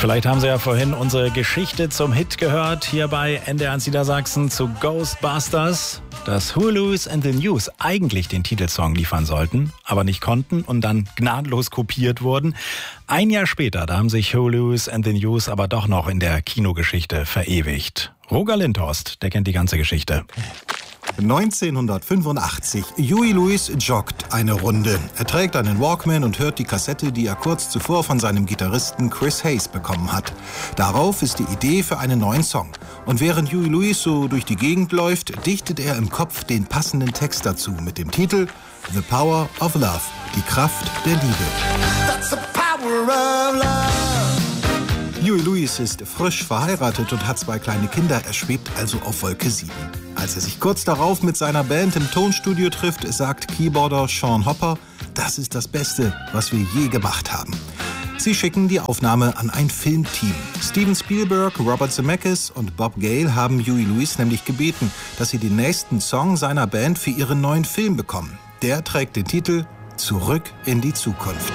Vielleicht haben Sie ja vorhin unsere Geschichte zum Hit gehört, hier bei NDR1 Niedersachsen zu Ghostbusters, dass Huey Lewis and the News eigentlich den Titelsong liefern sollten, aber nicht konnten und dann gnadenlos kopiert wurden. Ein Jahr später, da haben sich Huey Lewis and the News aber doch noch in der Kinogeschichte verewigt. Roger Lindhorst, der kennt die ganze Geschichte. 1985. Huey Lewis joggt eine Runde. Er trägt einen Walkman und hört die Kassette, die er kurz zuvor von seinem Gitarristen Chris Hayes bekommen hat. Darauf ist die Idee für einen neuen Song. Und während Huey Lewis so durch die Gegend läuft, dichtet er im Kopf den passenden Text dazu mit dem Titel The Power of Love, die Kraft der Liebe. That's the power of love. Huey Lewis ist frisch verheiratet und hat 2 kleine Kinder. Er schwebt also auf Wolke 7. Als er sich kurz darauf mit seiner Band im Tonstudio trifft, sagt Keyboarder Sean Hopper, das ist das Beste, was wir je gemacht haben. Sie schicken die Aufnahme an ein Filmteam. Steven Spielberg, Robert Zemeckis und Bob Gale haben Huey Lewis nämlich gebeten, dass sie den nächsten Song seiner Band für ihren neuen Film bekommen. Der trägt den Titel Zurück in die Zukunft.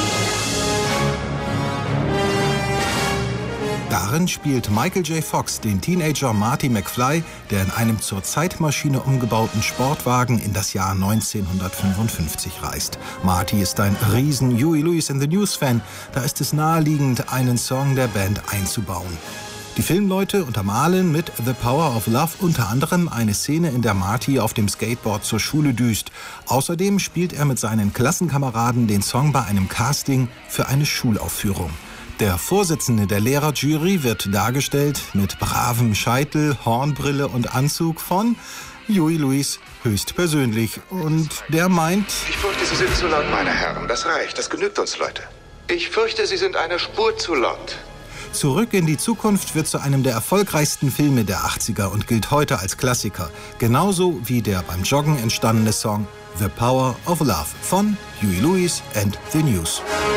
Darin spielt Michael J. Fox den Teenager Marty McFly, der in einem zur Zeitmaschine umgebauten Sportwagen in das Jahr 1955 reist. Marty ist ein riesen Huey Lewis and the News-Fan, da ist es naheliegend, einen Song der Band einzubauen. Die Filmleute untermalen mit The Power of Love unter anderem eine Szene, in der Marty auf dem Skateboard zur Schule düst. Außerdem spielt er mit seinen Klassenkameraden den Song bei einem Casting für eine Schulaufführung. Der Vorsitzende der Lehrerjury wird dargestellt mit bravem Scheitel, Hornbrille und Anzug von Huey Lewis höchstpersönlich. Und der meint: Ich fürchte, Sie sind zu laut, meine Herren. Das reicht, das genügt uns, Leute. Ich fürchte, Sie sind eine Spur zu laut. Zurück in die Zukunft wird zu einem der erfolgreichsten Filme der 80er und gilt heute als Klassiker. Genauso wie der beim Joggen entstandene Song The Power of Love von Huey Lewis and the News.